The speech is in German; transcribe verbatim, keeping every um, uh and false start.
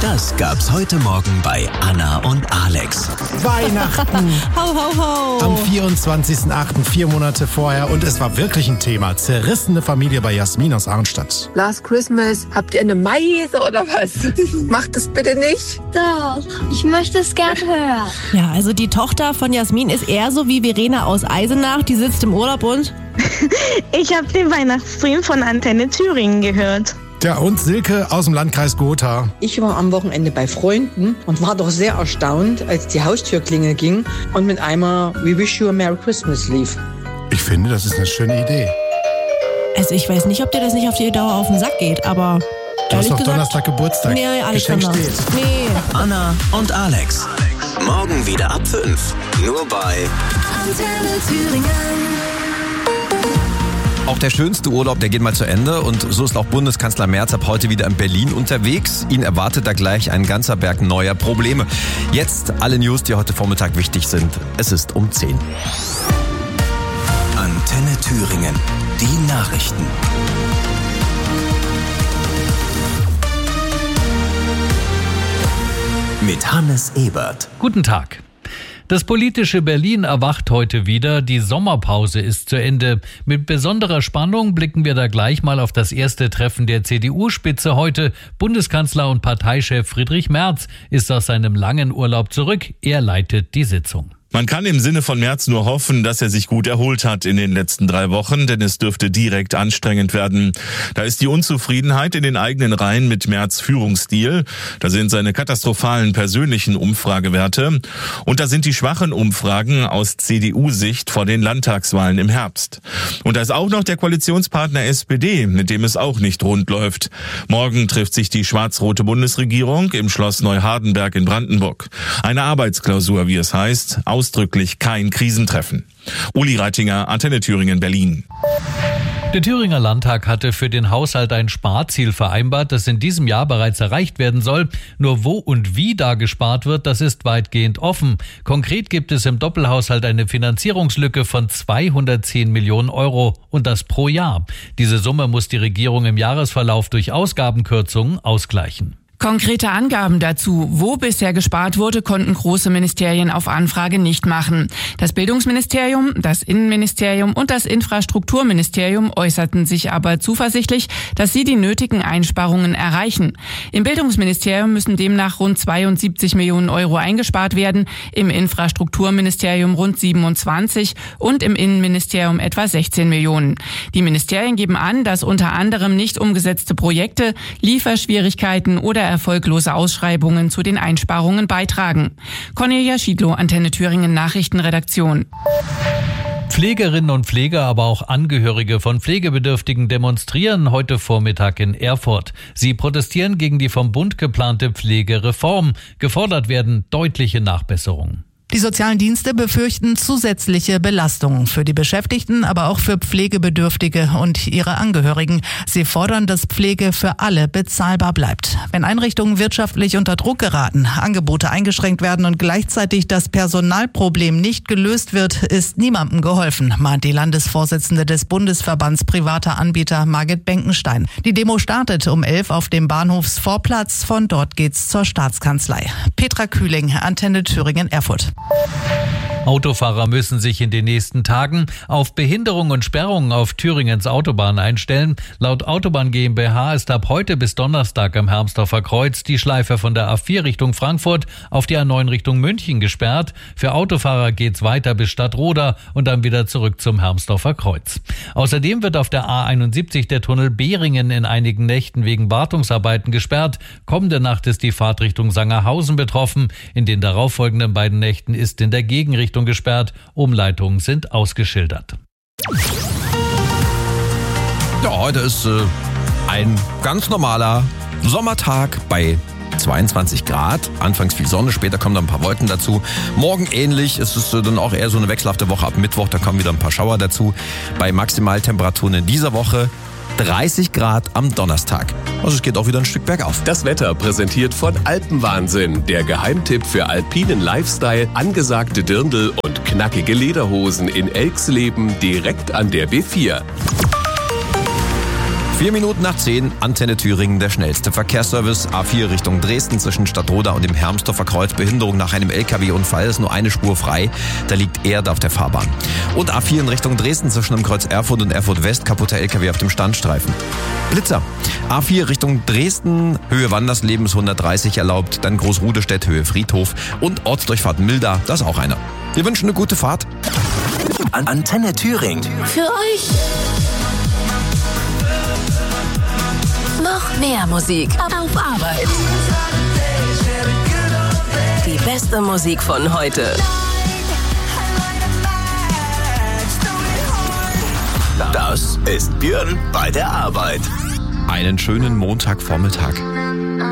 Das gab's heute Morgen bei Anna und Alex. Weihnachten. Ho, ho, ho. Am vierundzwanzigsten achten, vier Monate vorher. Und es war wirklich ein Thema. Zerrissene Familie bei Jasmin aus Arnstadt. Last Christmas, habt ihr eine Meise oder was? Macht das bitte nicht. Doch, ich möchte es gern hören. Ja, also die Tochter von Jasmin ist eher so wie Verena aus Eisenach. Die sitzt im Urlaub und... Ich habe den Weihnachtsstream von Antenne Thüringen gehört. Ja, und Silke aus dem Landkreis Gotha. Ich war am Wochenende bei Freunden und war doch sehr erstaunt, als die Haustürklingel ging und mit einmal We Wish You a Merry Christmas lief. Ich finde, das ist eine schöne Idee. Also ich weiß nicht, ob dir das nicht auf die Dauer auf den Sack geht, aber... Du hast doch gesagt, Donnerstag Geburtstag. Nee, Alexander. Geschenk steht. Nee. Anna und Alex. Morgen wieder ab fünf. Nur bei Antenne Thüringen. Auch der schönste Urlaub, der geht mal zu Ende und so ist auch Bundeskanzler Merz ab heute wieder in Berlin unterwegs. Ihn erwartet da gleich ein ganzer Berg neuer Probleme. Jetzt alle News, die heute Vormittag wichtig sind. Es ist um zehn. Antenne Thüringen. Die Nachrichten. Mit Hannes Ebert. Guten Tag. Das politische Berlin erwacht heute wieder. Die Sommerpause ist zu Ende. Mit besonderer Spannung blicken wir da gleich mal auf das erste Treffen der C D U-Spitze heute. Bundeskanzler und Parteichef Friedrich Merz ist aus seinem langen Urlaub zurück. Er leitet die Sitzung. Man kann im Sinne von Merz nur hoffen, dass er sich gut erholt hat in den letzten drei Wochen, denn es dürfte direkt anstrengend werden. Da ist die Unzufriedenheit in den eigenen Reihen mit Merz' Führungsstil. Da sind seine katastrophalen persönlichen Umfragewerte. Und da sind die schwachen Umfragen aus C D U-Sicht vor den Landtagswahlen im Herbst. Und da ist auch noch der Koalitionspartner S P D, mit dem es auch nicht rund läuft. Morgen trifft sich die schwarz-rote Bundesregierung im Schloss Neuhardenberg in Brandenburg. Eine Arbeitsklausur, wie es heißt, ausdrücklich kein Krisentreffen. Uli Reitinger, Antenne Thüringen, Berlin. Der Thüringer Landtag hatte für den Haushalt ein Sparziel vereinbart, das in diesem Jahr bereits erreicht werden soll. Nur wo und wie da gespart wird, das ist weitgehend offen. Konkret gibt es im Doppelhaushalt eine Finanzierungslücke von zweihundertzehn Millionen Euro und das pro Jahr. Diese Summe muss die Regierung im Jahresverlauf durch Ausgabenkürzungen ausgleichen. Konkrete Angaben dazu, wo bisher gespart wurde, konnten große Ministerien auf Anfrage nicht machen. Das Bildungsministerium, das Innenministerium und das Infrastrukturministerium äußerten sich aber zuversichtlich, dass sie die nötigen Einsparungen erreichen. Im Bildungsministerium müssen demnach rund zweiundsiebzig Millionen Euro eingespart werden, im Infrastrukturministerium rund siebenundzwanzig und im Innenministerium etwa sechzehn Millionen. Die Ministerien geben an, dass unter anderem nicht umgesetzte Projekte, Lieferschwierigkeiten oder erfolglose Ausschreibungen zu den Einsparungen beitragen. Cornelia Schiedlow, Antenne Thüringen Nachrichtenredaktion. Pflegerinnen und Pfleger, aber auch Angehörige von Pflegebedürftigen demonstrieren heute Vormittag in Erfurt. Sie protestieren gegen die vom Bund geplante Pflegereform. Gefordert werden deutliche Nachbesserungen. Die sozialen Dienste befürchten zusätzliche Belastungen für die Beschäftigten, aber auch für Pflegebedürftige und ihre Angehörigen. Sie fordern, dass Pflege für alle bezahlbar bleibt. Wenn Einrichtungen wirtschaftlich unter Druck geraten, Angebote eingeschränkt werden und gleichzeitig das Personalproblem nicht gelöst wird, ist niemandem geholfen, mahnt die Landesvorsitzende des Bundesverbands privater Anbieter Margit Benkenstein. Die Demo startet um elf auf dem Bahnhofsvorplatz. Von dort geht's zur Staatskanzlei. Petra Kühling, Antenne Thüringen, Erfurt. Autofahrer müssen sich in den nächsten Tagen auf Behinderung und Sperrungen auf Thüringens Autobahn einstellen. Laut Autobahn GmbH ist ab heute bis Donnerstag am Hermsdorfer Kreuz die Schleife von der A vier Richtung Frankfurt auf die A neun Richtung München gesperrt. Für Autofahrer geht's weiter bis Stadtroda und dann wieder zurück zum Hermsdorfer Kreuz. Außerdem wird auf der A einundsiebzig der Tunnel Behringen in einigen Nächten wegen Wartungsarbeiten gesperrt. Kommende Nacht ist die Fahrt Richtung Sangerhausen betroffen. In den darauffolgenden beiden Nächten ist in der Gegenrichtung gesperrt. Umleitungen sind ausgeschildert. Ja, heute ist äh, ein ganz normaler Sommertag bei zweiundzwanzig Grad. Anfangs viel Sonne, später kommen dann ein paar Wolken dazu. Morgen ähnlich, es ist äh, dann auch eher so eine wechselhafte Woche. Ab Mittwoch, da kommen wieder ein paar Schauer dazu. Bei Maximaltemperaturen in dieser Woche dreißig Grad am Donnerstag. Also es geht auch wieder ein Stück bergauf. Das Wetter präsentiert von Alpenwahnsinn. Der Geheimtipp für alpinen Lifestyle, angesagte Dirndl und knackige Lederhosen in Elxleben direkt an der B vier. Vier Minuten nach zehn, Antenne Thüringen, der schnellste Verkehrsservice. A vier Richtung Dresden zwischen Stadtroda und dem Hermsdorfer Kreuz. Behinderung nach einem L K W-Unfall, ist nur eine Spur frei. Da liegt Erde auf der Fahrbahn. Und A vier in Richtung Dresden zwischen dem Kreuz Erfurt und Erfurt West. Kaputter L K W auf dem Standstreifen. Blitzer. A vier Richtung Dresden, Höhe Wandersleben ist hundertdreißig erlaubt. Dann Großrudestedt, Höhe Friedhof. Und Ortsdurchfahrt Milda, das ist auch einer. Wir wünschen eine gute Fahrt. Antenne Thüringen. Für euch. Noch mehr Musik auf Arbeit. Die beste Musik von heute. Das ist Björn bei der Arbeit. Einen schönen Montagvormittag.